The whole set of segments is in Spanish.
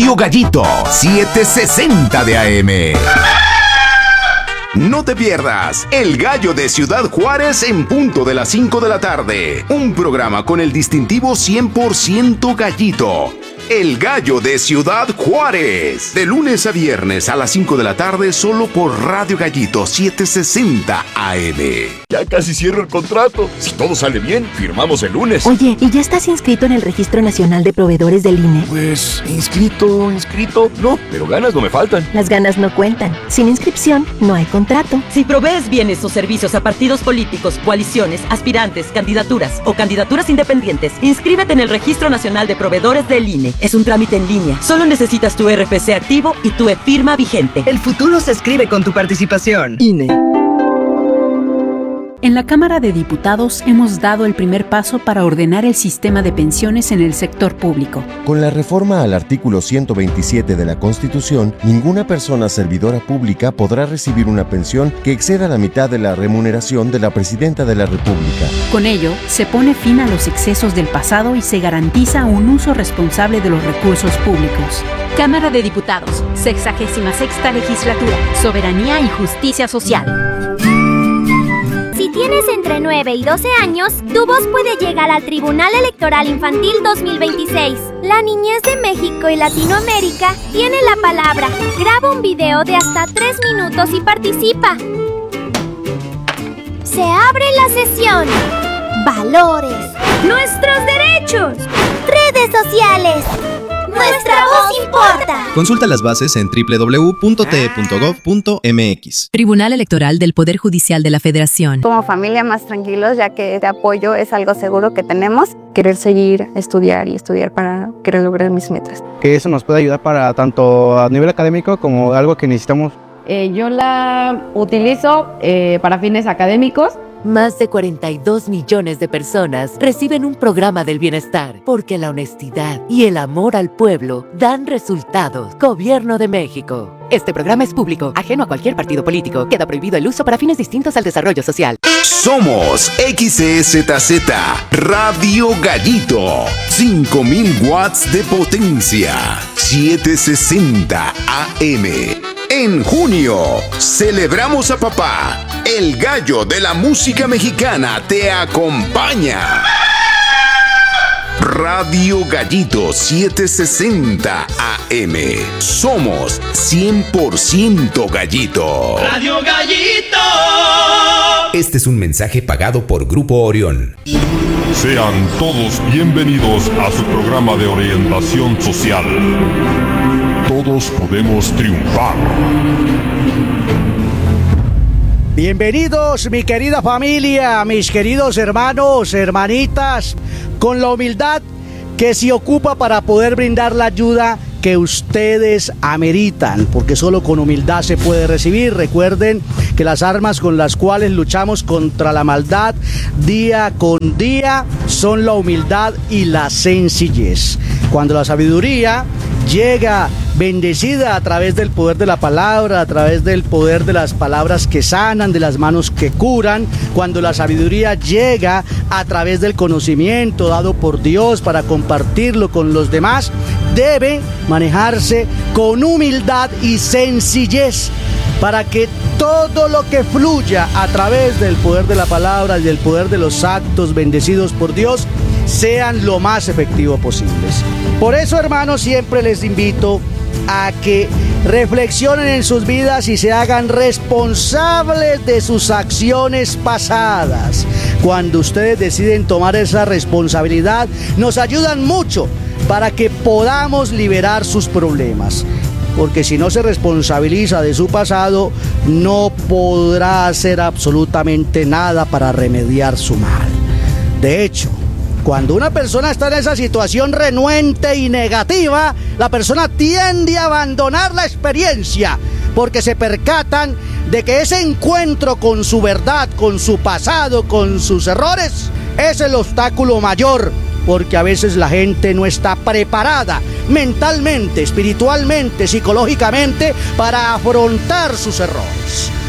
Radio Gallito 760 de AM. No te pierdas El Gallo de Ciudad Juárez en punto de las 5 de la tarde. Un programa con el distintivo 100% Gallito. El Gallo de Ciudad Juárez. De lunes a viernes a las 5 de la tarde solo por Radio Gallito 760 AM. Ya casi cierro el contrato. Si todo sale bien, firmamos el lunes. Oye, ¿y ya estás inscrito en el Registro Nacional de Proveedores del INE? Pues, inscrito. No, pero ganas no me faltan. Las ganas no cuentan. Sin inscripción, no hay contrato. Si provees bienes o servicios a partidos políticos, coaliciones, aspirantes, candidaturas o candidaturas independientes, inscríbete en el Registro Nacional de Proveedores del INE. Es un trámite en línea. Solo necesitas tu RFC activo y tu e-firma vigente. El futuro se escribe con tu participación. INE. En la Cámara de Diputados hemos dado el primer paso para ordenar el sistema de pensiones en el sector público. Con la reforma al artículo 127 de la Constitución, ninguna persona servidora pública podrá recibir una pensión que exceda la mitad de la remuneración de la Presidenta de la República. Con ello, se pone fin a los excesos del pasado y se garantiza un uso responsable de los recursos públicos. Cámara de Diputados, 66ª Legislatura, Soberanía y Justicia Social. Si tienes entre 9 y 12 años, tu voz puede llegar al Tribunal Electoral Infantil 2026. La niñez de México y Latinoamérica tiene la palabra. Graba un video de hasta 3 minutos y participa. Se abre la sesión. Valores. Nuestros derechos. Redes sociales. Nuestra voz importa. Consulta las bases en www.te.gov.mx. Tribunal Electoral del Poder Judicial de la Federación. Como familia más tranquilos, ya que este apoyo es algo seguro que tenemos. Querer seguir, estudiar para querer lograr mis metas. Que eso nos puede ayudar para tanto a nivel académico como algo que necesitamos. Yo la utilizo para fines académicos. Más de 42 millones de personas reciben un programa del bienestar porque la honestidad y el amor al pueblo dan resultados. Gobierno de México. Este programa es público, ajeno a cualquier partido político. Queda prohibido el uso para fines distintos al desarrollo social. Somos XEZZ Radio Gallito. 5000 watts de potencia. 760 AM. En junio, celebramos a papá. El gallo de la música mexicana te acompaña. Radio Gallito 760 AM. Somos 100% Gallito. Radio Gallito. Este es un mensaje pagado por Grupo Orión. Sean todos bienvenidos a su programa de orientación social. Todos podemos triunfar. Bienvenidos, mi querida familia, mis queridos hermanos, hermanitas, con la humildad que se ocupa para poder brindar la ayuda que ustedes ameritan, porque solo con humildad se puede recibir. Recuerden que las armas con las cuales luchamos contra la maldad día con día son la humildad y la sencillez. Cuando la sabiduría llega bendecida a través del poder de la palabra, a través del poder de las palabras que sanan, de las manos que curan, cuando la sabiduría llega a través del conocimiento dado por Dios para compartirlo con los demás, debe manejarse con humildad y sencillez para que todo lo que fluya a través del poder de la palabra y del poder de los actos bendecidos por Dios sean lo más efectivo posibles. Por eso, hermanos, siempre les invito a que reflexionen en sus vidas y se hagan responsables de sus acciones pasadas. Cuando ustedes deciden tomar esa responsabilidad, nos ayudan mucho para que podamos liberar sus problemas. Porque si no se responsabiliza de su pasado, no podrá hacer absolutamente nada para remediar su mal. De hecho, cuando una persona está en esa situación renuente y negativa, la persona tiende a abandonar la experiencia porque se percatan de que ese encuentro con su verdad, con su pasado, con sus errores, es el obstáculo mayor, porque a veces la gente no está preparada mentalmente, espiritualmente, psicológicamente para afrontar sus errores.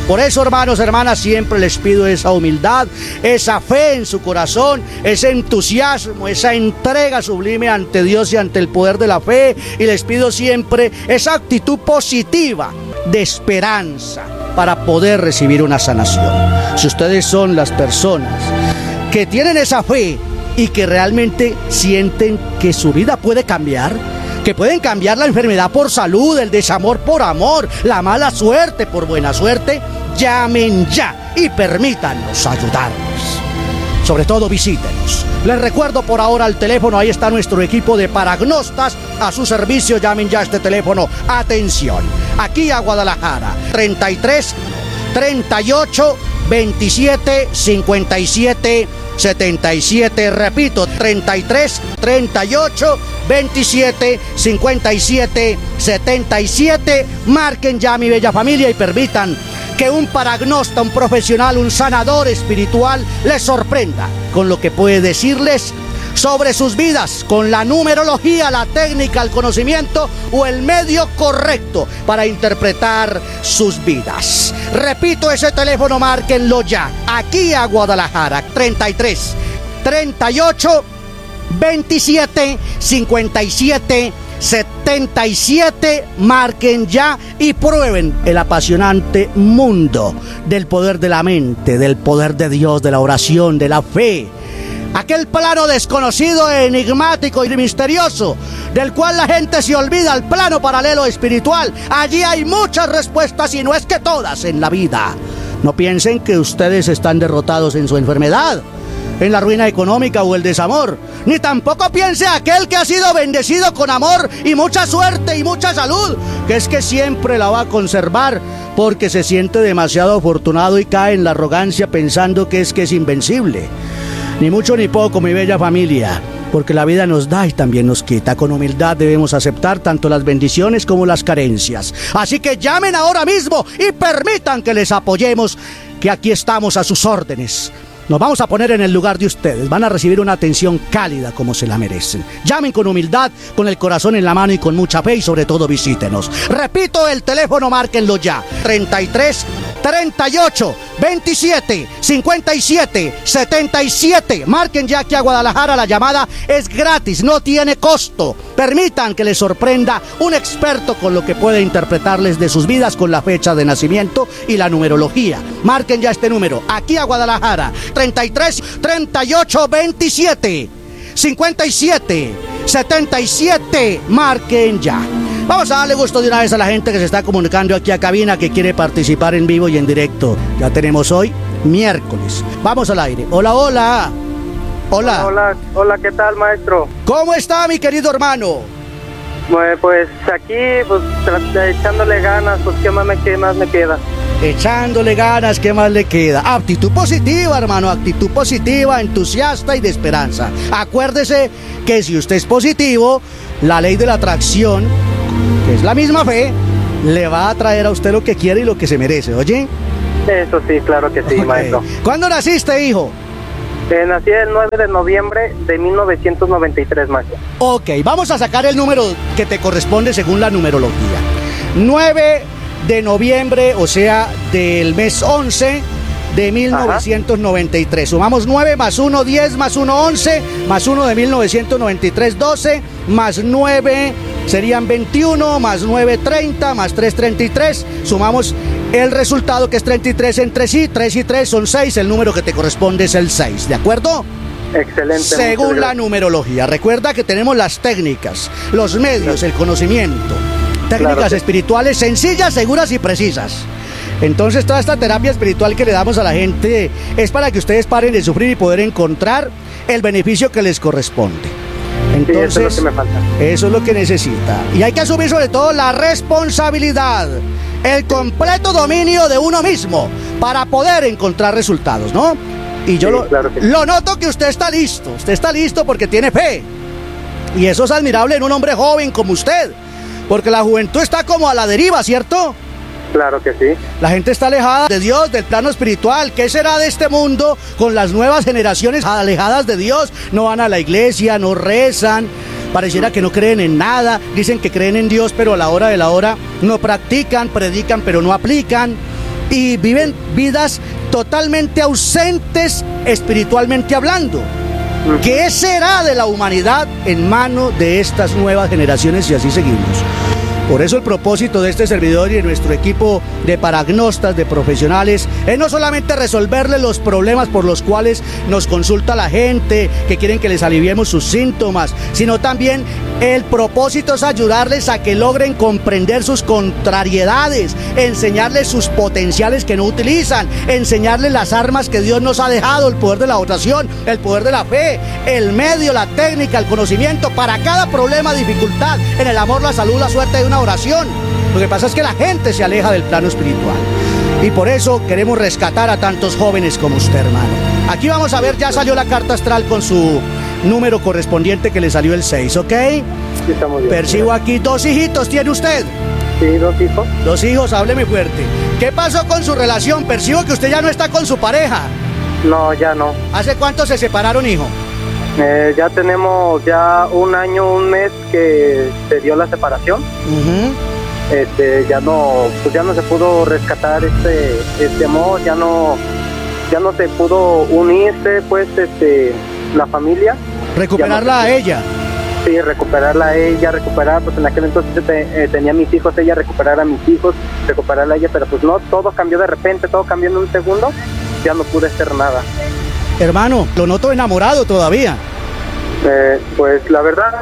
Por eso, hermanos, hermanas, siempre les pido esa humildad, esa fe en su corazón, ese entusiasmo, esa entrega sublime ante Dios y ante el poder de la fe. Y les pido siempre esa actitud positiva de esperanza para poder recibir una sanación. Si ustedes son las personas que tienen esa fe y que realmente sienten que su vida puede cambiar, que pueden cambiar la enfermedad por salud, el desamor por amor, la mala suerte por buena suerte, llamen ya y permítanos ayudarnos. Sobre todo visítenos. Les recuerdo por ahora el teléfono, ahí está nuestro equipo de paragnostas a su servicio. Llamen ya a este teléfono. Atención, aquí a Guadalajara, 33 38 27 57 77. Repito, 33 38 27 57 77. Marquen ya, mi bella familia, y permitan que un paragnosta, un profesional, un sanador espiritual les sorprenda con lo que puede decirles sobre sus vidas, con la numerología, la técnica, el conocimiento o el medio correcto para interpretar sus vidas. Repito ese teléfono, márquenlo ya, aquí a Guadalajara, 33 38 27 57 77. Marquen ya y prueben el apasionante mundo del poder de la mente, del poder de Dios, de la oración, de la fe. Aquel plano desconocido, enigmático y misterioso, del cual la gente se olvida, el plano paralelo espiritual. Allí hay muchas respuestas, y no es que todas en la vida. No piensen que ustedes están derrotados en su enfermedad, en la ruina económica o el desamor. Ni tampoco piense aquel que ha sido bendecido con amor y mucha suerte y mucha salud, que es que siempre la va a conservar porque se siente demasiado afortunado y cae en la arrogancia pensando que es invencible. Ni mucho ni poco, mi bella familia, porque la vida nos da y también nos quita. Con humildad debemos aceptar tanto las bendiciones como las carencias. Así que llamen ahora mismo y permitan que les apoyemos, que aquí estamos a sus órdenes. Nos vamos a poner en el lugar de ustedes. Van a recibir una atención cálida como se la merecen. Llamen con humildad, con el corazón en la mano y con mucha fe, y sobre todo visítenos. Repito el teléfono, márquenlo ya. 33 38 27 57 77. Marquen ya aquí a Guadalajara. La llamada es gratis, no tiene costo. Permitan que les sorprenda un experto con lo que puede interpretarles de sus vidas con la fecha de nacimiento y la numerología. Marquen ya este número, aquí a Guadalajara, 33 38 27 57 77. Marquen ya. Vamos a darle gusto de una vez a la gente que se está comunicando aquí a cabina, que quiere participar en vivo y en directo. Ya tenemos hoy miércoles. Vamos al aire. Hola, hola. Hola. Hola, ¿qué tal, maestro? ¿Cómo está, mi querido hermano? Pues aquí, echándole ganas, pues ¿qué más me queda? Echándole ganas, ¿qué más le queda? Actitud positiva, hermano, actitud positiva, entusiasta y de esperanza. Acuérdese que si usted es positivo, la ley de la atracción, que es la misma fe, le va a traer a usted lo que quiere y lo que se merece, ¿oye? Eso sí, claro que sí, okay. Maestro. ¿Cuándo naciste, hijo? Nací el 9 de noviembre de 1993, maestro. Ok, vamos a sacar el número que te corresponde según la numerología. 9 de noviembre, o sea, del mes 11 de 1993. Ajá. Sumamos 9 más 1, 10 más 1, 11, más 1 de 1993, 12, más 9 serían 21, más 9, 30, más 3, 33. Sumamos el resultado, que es 33 entre sí, 3 y 3 son 6, el número que te corresponde es el 6, ¿de acuerdo? Excelente. Según la numerología. Recuerda que tenemos las técnicas, los medios, el conocimiento, técnicas espirituales sencillas, seguras y precisas. Entonces toda esta terapia espiritual que le damos a la gente es para que ustedes paren de sufrir y poder encontrar el beneficio que les corresponde. Entonces, sí, eso es lo que me falta. Eso es lo que necesita. Y hay que asumir sobre todo la responsabilidad, el completo dominio de uno mismo para poder encontrar resultados, ¿no? Y yo lo noto que usted está listo porque tiene fe. Y eso es admirable en un hombre joven como usted, porque la juventud está como a la deriva, ¿cierto? Claro que sí. La gente está alejada de Dios, del plano espiritual. ¿Qué será de este mundo con las nuevas generaciones alejadas de Dios? No van a la iglesia, no rezan, pareciera que no creen en nada. Dicen que creen en Dios, pero a la hora de la hora no practican, predican, pero no aplican. y viven vidas totalmente ausentes espiritualmente hablando. ¿Qué será de la humanidad en manos de estas nuevas generaciones si así seguimos? Por eso el propósito de este servidor y de nuestro equipo de paragnostas, de profesionales, es no solamente resolverle los problemas por los cuales nos consulta la gente, que quieren que les aliviemos sus síntomas, sino también el propósito es ayudarles a que logren comprender sus contrariedades, enseñarles sus potenciales que no utilizan, enseñarles las armas que Dios nos ha dejado, el poder de la oración, el poder de la fe, el medio, la técnica, el conocimiento para cada problema, dificultad, en el amor, la salud, la suerte de una oración. Lo que pasa es que la gente se aleja del plano espiritual y por eso queremos rescatar a tantos jóvenes como usted, hermano. Aquí vamos a ver, ya salió la carta astral con su número correspondiente que le salió el 6, ¿ok? Sí, estamos bien. Percibo aquí 2 hijitos, ¿tiene usted? Sí, 2 hijos. 2 hijos, hábleme fuerte. ¿Qué pasó con su relación? Percibo que usted ya no está con su pareja. No, ya no. ¿Hace cuánto se separaron, hijo? Ya tenemos ya 1 año, 1 mes que se dio la separación. Ya no, pues ya no se pudo rescatar este amor, ya no se pudo unirse, pues, la familia. Recuperarla a ella. Sí, recuperarla a ella, recuperar, pues en aquel entonces tenía mis hijos, ella recuperar a mis hijos, recuperarla a ella, pero pues no, todo cambió de repente, todo cambió en un segundo, ya no pude hacer nada. Hermano, lo noto enamorado todavía. Pues la verdad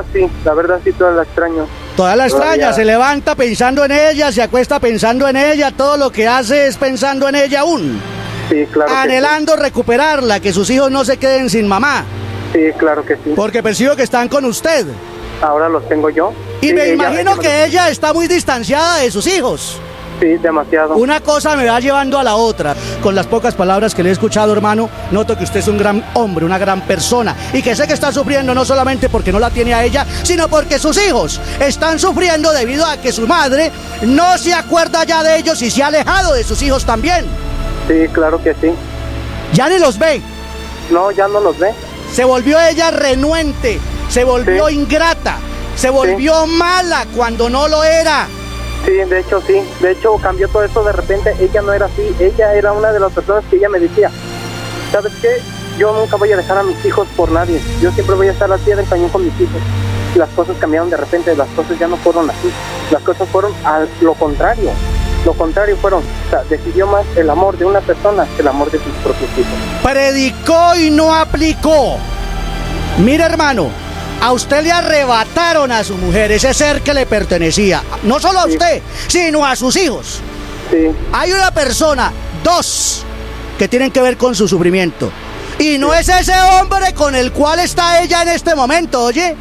sí, toda la extraño. Toda la extraña, se levanta pensando en ella, se acuesta pensando en ella, todo lo que hace es pensando en ella aún. Sí, claro. Anhelando recuperarla, que sus hijos no se queden sin mamá. Sí, claro que sí. Porque percibo que están con usted. Ahora los tengo yo. Y sí, me imagino que ella está muy distanciada de sus hijos. Sí, demasiado. Una cosa me va llevando a la otra. Con las pocas palabras que le he escuchado, hermano, noto que usted es un gran hombre, una gran persona. Y que sé que está sufriendo no solamente porque no la tiene a ella, sino porque sus hijos están sufriendo debido a que su madre no se acuerda ya de ellos y se ha alejado de sus hijos también. Sí, claro que sí. ¿Ya ni los ve? No, ya no los ve. Se volvió ella renuente, se volvió ingrata, se volvió mala cuando no lo era. Sí, de hecho cambió todo eso de repente. Ella no era así, ella era una de las personas que ella me decía, ¿sabes qué? Yo nunca voy a dejar a mis hijos por nadie, yo siempre voy a estar al pie del cañón con mis hijos. Las cosas cambiaron de repente, las cosas ya no fueron así, las cosas fueron a lo contrario fueron, o sea, decidió más el amor de una persona que el amor de sus propios hijos. Predicó y no aplicó. Mira, hermano, a usted le arrebataron a su mujer ese ser que le pertenecía, no solo a usted, sino a sus hijos. Sí. Hay una persona, 2, que tienen que ver con su sufrimiento. Y no es ese hombre con el cual está ella en este momento, oye.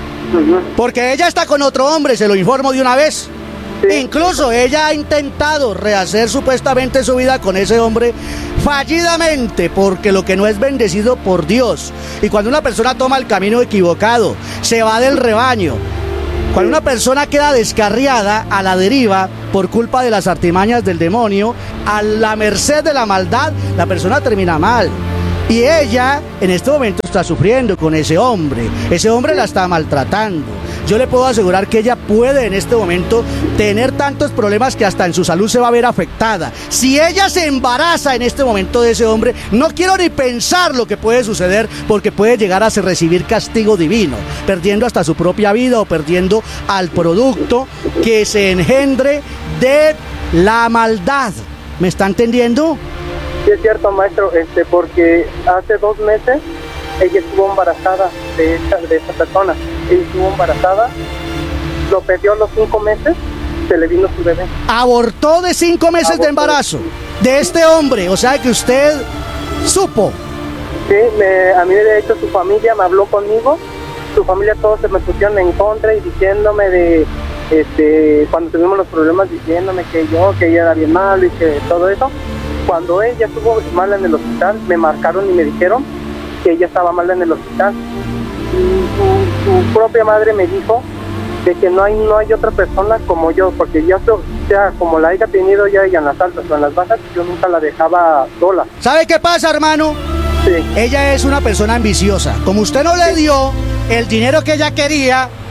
Porque ella está con otro hombre, se lo informo de una vez. Incluso ella ha intentado rehacer supuestamente su vida con ese hombre fallidamente, porque lo que no es bendecido por Dios. Y cuando una persona toma el camino equivocado, se va del rebaño, cuando una persona queda descarriada a la deriva por culpa de las artimañas del demonio, a la merced de la maldad, la persona termina mal. Y ella en este momento está sufriendo con ese hombre la está maltratando. Yo le puedo asegurar que ella puede en este momento tener tantos problemas que hasta en su salud se va a ver afectada. Si ella se embaraza en este momento de ese hombre, no quiero ni pensar lo que puede suceder, porque puede llegar a recibir castigo divino, perdiendo hasta su propia vida o perdiendo al producto que se engendre de la maldad. ¿Me está entendiendo? Sí, es cierto, maestro, porque hace 2 meses ella estuvo embarazada de esta persona. Ella estuvo embarazada, lo perdió a los 5 meses, se le vino su bebé. Abortó de 5 meses de embarazo de este hombre, o sea que usted supo. Sí, a mí de hecho su familia me habló conmigo, su familia todos se me pusieron en contra y diciéndome cuando tuvimos los problemas, diciéndome que ella era bien malo y que todo eso. Cuando ella estuvo mal en el hospital, me marcaron y me dijeron que ella estaba mal en el hospital. Y su propia madre me dijo de que no hay otra persona como yo, porque yo, o sea, como la haya tenido ya ella en las altas o en las bajas, yo nunca la dejaba sola. ¿Sabe qué pasa, hermano? Sí. Ella es una persona ambiciosa. Como usted no le dio el dinero que ella quería,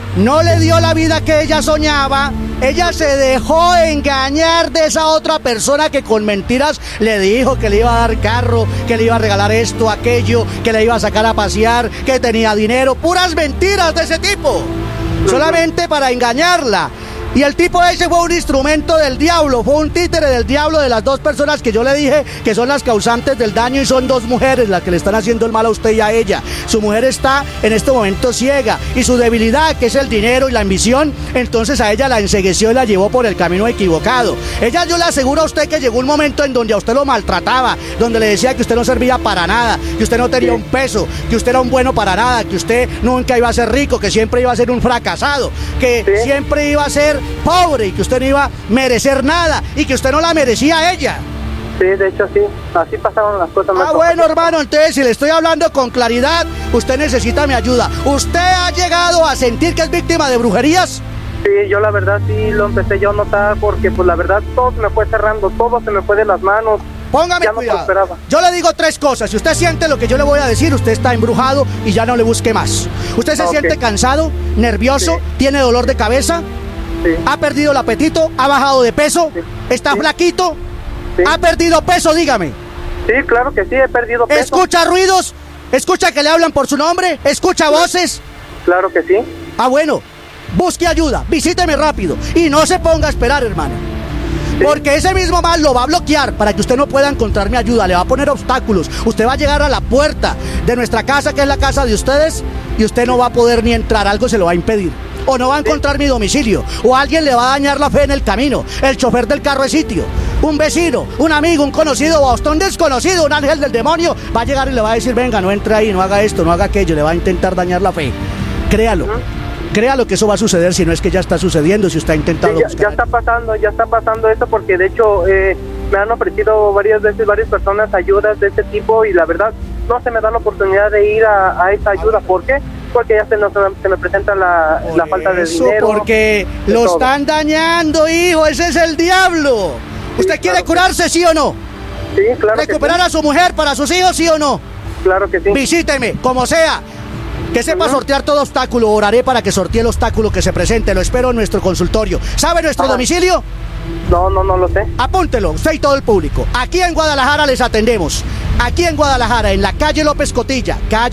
no le dio la vida que ella soñaba. Ella se dejó engañar de esa otra persona que con mentiras le dijo que le iba a dar carro, que le iba a regalar esto, aquello, que le iba a sacar a pasear, que tenía dinero. Puras mentiras de ese tipo, solamente para engañarla. Y el tipo ese fue un instrumento del diablo, fue un títere del diablo de las dos personas que yo le dije que son las causantes del daño, y son dos mujeres las que le están haciendo el mal a usted y a ella. Su mujer está en este momento ciega, y su debilidad, que es el dinero y la ambición, entonces a ella la encegueció y la llevó por el camino equivocado. Ella, yo le aseguro a usted que llegó un momento en donde a usted lo maltrataba, donde le decía que usted no servía para nada, que usted no tenía un peso, que usted era un bueno para nada, que usted nunca iba a ser rico, que siempre iba a ser un fracasado, que siempre iba a ser pobre y que usted no iba a merecer nada y que usted no la merecía a ella. Sí, de hecho sí, así pasaron las cosas. Bueno, hermano, entonces si le estoy hablando con claridad, usted necesita mi ayuda. ¿Usted ha llegado a sentir que es víctima de brujerías? Sí, yo la verdad sí lo empecé yo a notar, porque pues la verdad todo se me fue cerrando, todo se me fue de las manos. Póngame cuidado. Yo le digo tres cosas. Si usted siente lo que yo le voy a decir, usted está embrujado y ya no le busque más. ¿Usted se siente cansado, nervioso, tiene dolor de cabeza? Sí. ¿Ha perdido el apetito? ¿Ha bajado de peso? Sí. ¿Está flaquito? Sí. ¿Ha perdido peso? Dígame. Sí, claro que sí, he perdido peso. ¿Escucha ruidos? ¿Escucha que le hablan por su nombre? ¿Escucha voces? Claro que sí. Bueno, busque ayuda, visíteme rápido y no se ponga a esperar, hermano. Sí. Porque ese mismo mal lo va a bloquear para que usted no pueda encontrar mi ayuda, le va a poner obstáculos. Usted va a llegar a la puerta de nuestra casa, que es la casa de ustedes, y usted no va a poder ni entrar, algo se lo va a impedir. O no va a encontrar mi domicilio, o alguien le va a dañar la fe en el camino, el chofer del carro de sitio, un vecino, un amigo, un conocido, o hasta un desconocido, un ángel del demonio, va a llegar y le va a decir, venga, no entre ahí, no haga esto, no haga aquello, le va a intentar dañar la fe. Créalo. Créalo que eso va a suceder, si no es que ya está sucediendo, si usted ha intentado buscar. Ya está pasando esto, porque de hecho me han ofrecido varias veces varias personas ayudas de este tipo, y la verdad no se me da la oportunidad de ir a esa ayuda. ¿Por qué? Porque ya se me presenta la falta de dinero. Porque lo están dañando, hijo, ese es el diablo. ¿Usted sí, quiere curarse, sí o no? Sí, claro. ¿Recuperar a su mujer para sus hijos, sí o no? Claro que sí. Visíteme, como sea. Que sepa sortear todo obstáculo. Oraré para que sortee el obstáculo que se presente. Lo espero en nuestro consultorio. ¿Sabe nuestro domicilio? No lo sé. Apúntelo, usted y todo el público. Aquí en Guadalajara les atendemos. Aquí en Guadalajara, en la calle López Cotilla,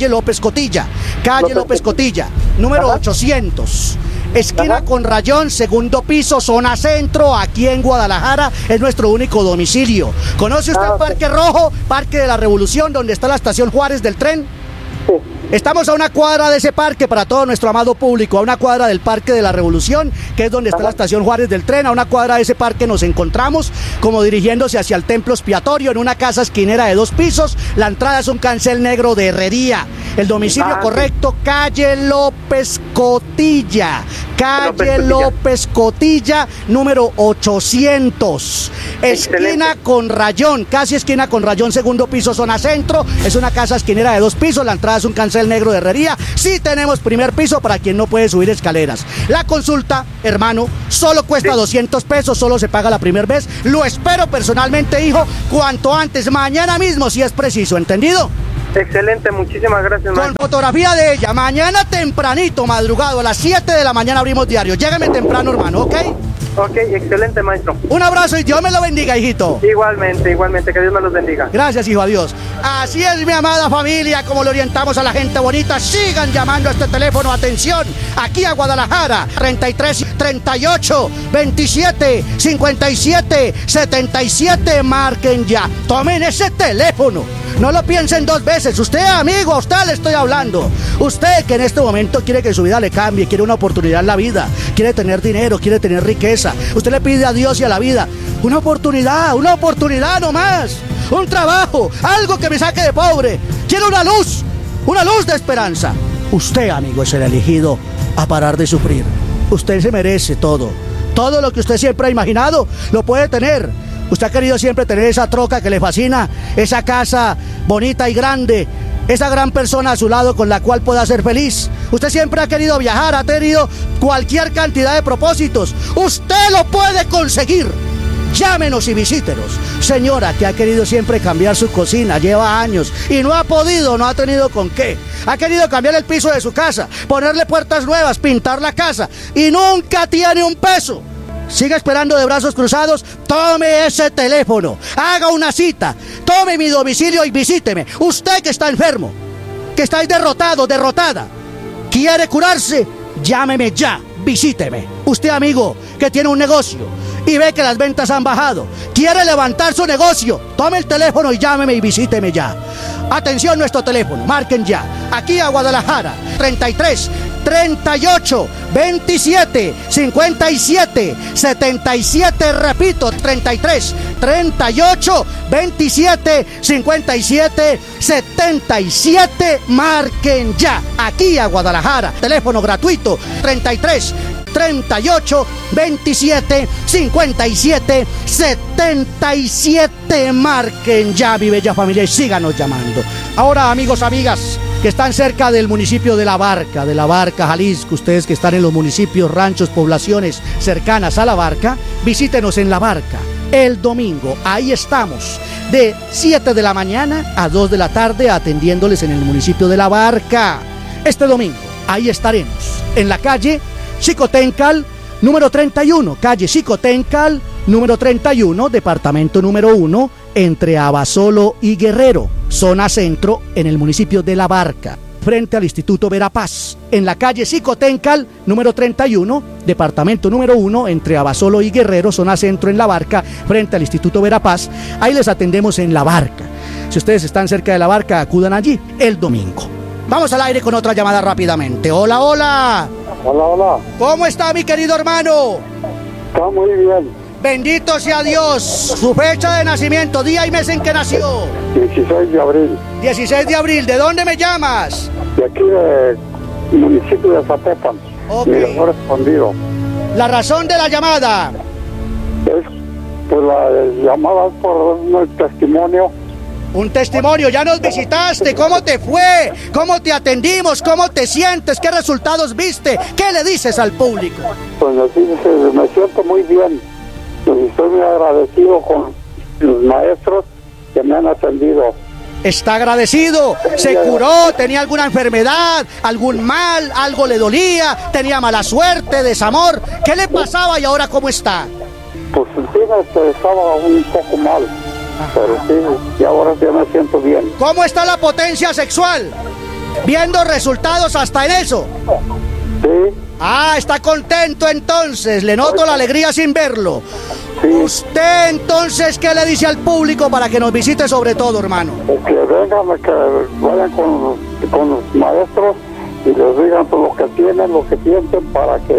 número 800. Esquina con Rayón, segundo piso, zona centro, aquí en Guadalajara, es nuestro único domicilio. ¿Conoce usted el Parque Rojo, Parque de la Revolución, donde está la estación Juárez del tren? Sí. Estamos a una cuadra de ese parque, para todo nuestro amado público, a una cuadra del Parque de la Revolución, que es donde está la estación Juárez del tren. A una cuadra de ese parque nos encontramos, como dirigiéndose hacia el templo expiatorio, en una casa esquinera de 2 pisos. La entrada es un cancel negro de herrería. El domicilio correcto, calle López Cotilla, número 800, esquina con Rayón, casi esquina con Rayón, segundo piso, zona centro. Es una casa esquinera de 2 pisos, la entrada es un cancel negro de herrería. Sí tenemos primer piso para quien no puede subir escaleras. La consulta, hermano, solo cuesta 200 pesos, solo se paga la primera vez. Lo espero personalmente, hijo, cuanto antes, mañana mismo si es preciso, ¿entendido? Excelente, muchísimas gracias, maestro. Con fotografía de ella, mañana tempranito, madrugado, a las 7 de la mañana abrimos diario. Llégame temprano, hermano, ¿ok? Ok, excelente, maestro. Un abrazo y Dios me lo bendiga, hijito. Igualmente, que Dios me los bendiga. Gracias, hijo, adiós. Así es, mi amada familia, como le orientamos a la gente bonita. Sigan llamando a este teléfono, atención, aquí a Guadalajara, 33 38 27 57 77, marquen ya. Tomen ese teléfono. No lo piensen 2 veces. Usted, amigo, a usted le estoy hablando. Usted que en este momento quiere que su vida le cambie, quiere una oportunidad en la vida, quiere tener dinero, quiere tener riqueza. Usted le pide a Dios y a la vida una oportunidad nomás. Un trabajo, algo que me saque de pobre. Quiero una luz de esperanza. Usted, amigo, es el elegido a parar de sufrir. Usted se merece todo. Todo lo que usted siempre ha imaginado lo puede tener. Usted ha querido siempre tener esa troca que le fascina, esa casa bonita y grande, esa gran persona a su lado con la cual pueda ser feliz. Usted siempre ha querido viajar, ha tenido cualquier cantidad de propósitos. Usted lo puede conseguir. Llámenos y visítenos. Señora que ha querido siempre cambiar su cocina, lleva años y no ha podido, no ha tenido con qué. Ha querido cambiar el piso de su casa, ponerle puertas nuevas, pintar la casa y nunca tiene un peso. Siga esperando de brazos cruzados. Tome ese teléfono, haga una cita, tome mi domicilio y visíteme. Usted que está enfermo, que está derrotado, derrotada, quiere curarse, llámeme ya, visíteme. Usted, amigo, que tiene un negocio y ve que las ventas han bajado, quiere levantar su negocio, tome el teléfono y llámeme y visíteme ya. Atención, nuestro teléfono, marquen ya, aquí a Guadalajara, 33 38 27 57 77, repito, 33 38 27 57 77, marquen ya, aquí a Guadalajara, teléfono gratuito, 33 38 27 57 77, marquen ya, mi bella familia, y síganos llamando. Ahora, amigos, amigas que están cerca del municipio de La Barca, Jalisco, ustedes que están en los municipios, ranchos, poblaciones cercanas a La Barca, visítenos en La Barca el domingo. Ahí estamos, de 7 de la mañana a 2 de la tarde, atendiéndoles en el municipio de La Barca. Este domingo, ahí estaremos, en la calle Xicoténcal, número 31, calle Xicoténcal, número 31, departamento número 1, entre Abasolo y Guerrero, zona centro, en el municipio de La Barca, frente al Instituto Verapaz, en la calle Xicoténcal, número 31, departamento número 1, entre Abasolo y Guerrero, zona centro en La Barca, frente al Instituto Verapaz. Ahí les atendemos en La Barca. Si ustedes están cerca de La Barca, acudan allí el domingo. Vamos al aire con otra llamada rápidamente. Hola, hola. Hola, hola. ¿Cómo está, mi querido hermano? Está muy bien. Bendito sea Dios. Su fecha de nacimiento, día y mes en que nació. 16 de abril. 16 de abril. ¿De dónde me llamas? De aquí, del municipio de Zapopan. Ok. Mirador Escondido. La razón de la llamada. Es, pues la llamada por un testimonio. Un testimonio, ya nos visitaste, ¿cómo te fue? ¿Cómo te atendimos? ¿Cómo te sientes? ¿Qué resultados viste? ¿Qué le dices al público? Pues me siento muy bien. Estoy muy agradecido con los maestros que me han atendido. Está agradecido, se curó, tenía alguna enfermedad, algún mal, algo le dolía, tenía mala suerte, desamor. ¿Qué le pasaba y ahora cómo está? Pues sí, estaba un poco mal. Pero sí, y ahora ya me siento bien. ¿Cómo está la potencia sexual? ¿Viendo resultados hasta en eso? Sí. Ah, está contento entonces, le noto la alegría sin verlo. Sí. Usted entonces, ¿qué le dice al público para que nos visite sobre todo, hermano? Que vengan, que vayan con los maestros y les digan todo lo que tienen, lo que sienten, para que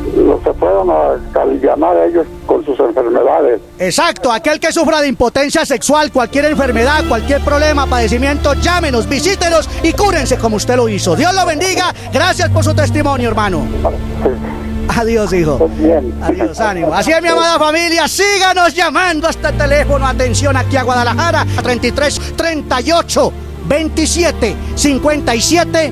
se puedan alivianar ellos con sus enfermedades. Exacto, aquel que sufra de impotencia sexual, cualquier enfermedad, cualquier problema, padecimiento, llámenos, visítenos y cúrense como usted lo hizo. Dios lo bendiga, gracias por su testimonio, hermano. Adiós, hijo. Adiós, ánimo. Así es, mi amada familia, síganos llamando a este teléfono, atención, aquí a Guadalajara, a 33 38 27 57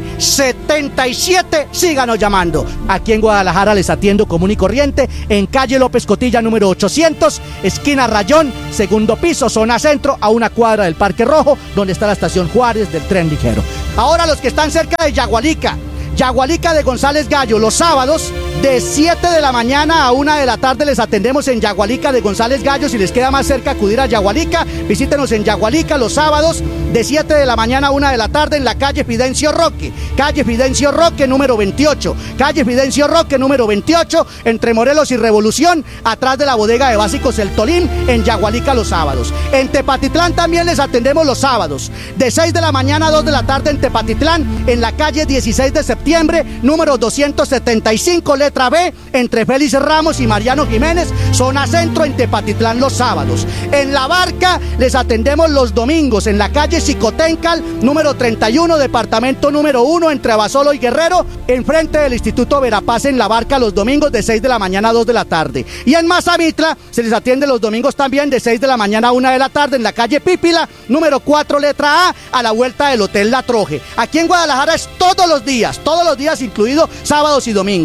77. Síganos llamando. Aquí en Guadalajara les atiendo común y corriente en calle López Cotilla número 800, esquina Rayón, segundo piso, zona centro, a una cuadra del Parque Rojo, donde está la estación Juárez del tren ligero. Ahora los que están cerca de Yagualica de González Gallo, los sábados de 7 de la mañana a 1 de la tarde les atendemos en Yagualica de González Gallo. Si les queda más cerca acudir a Yagualica, visítenos en Yagualica los sábados de 7 de la mañana a 1 de la tarde en la calle Fidencio Roque número 28, calle Fidencio Roque número 28, entre Morelos y Revolución, atrás de la bodega de básicos El Tolín, en Yagualica los sábados. En Tepatitlán también les atendemos los sábados de 6 de la mañana a 2 de la tarde en Tepatitlán, en la calle 16 de septiembre número 275, letra B, entre Félix Ramos y Mariano Jiménez, zona centro, en Tepatitlán los sábados. En La Barca les atendemos los domingos en la calle Xicoténcal número 31, departamento número 1, entre Abasolo y Guerrero, enfrente del Instituto Verapaz, en La Barca, los domingos de 6 de la mañana a 2 de la tarde. Y en Mazamitla se les atiende los domingos también de 6 de la mañana a 1 de la tarde en la calle Pípila número 4, letra A la vuelta del Hotel La Troje. Aquí en Guadalajara es todos los días incluido sábados y domingos. Y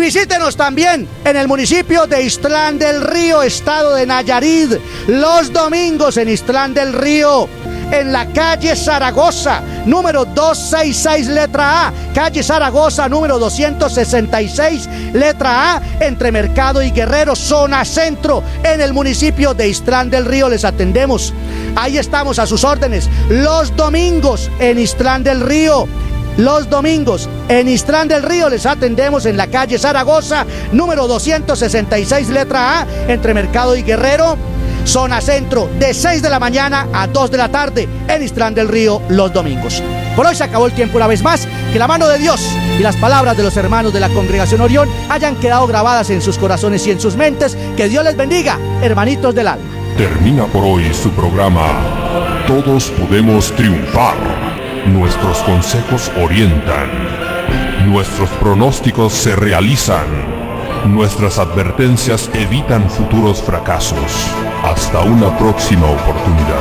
visítenos también en el municipio de Ixtlán del Río, estado de Nayarit, los domingos en Ixtlán del Río, en la calle Zaragoza, número 266, letra A, calle Zaragoza, número 266, letra A, entre Mercado y Guerrero, zona centro, en el municipio de Ixtlán del Río. Les atendemos. Ahí estamos a sus órdenes. Los domingos en Ixtlán del Río. Los domingos en Ixtlán del Río les atendemos en la calle Zaragoza, número 266, letra A, entre Mercado y Guerrero, zona centro, de 6 de la mañana a 2 de la tarde en Ixtlán del Río los domingos. Por hoy se acabó el tiempo una vez más. Que la mano de Dios y las palabras de los hermanos de la Congregación Orión hayan quedado grabadas en sus corazones y en sus mentes. Que Dios les bendiga, hermanitos del alma. Termina por hoy su programa Todos Podemos Triunfar. Nuestros consejos orientan. Nuestros pronósticos se realizan. Nuestras advertencias evitan futuros fracasos. Hasta una próxima oportunidad.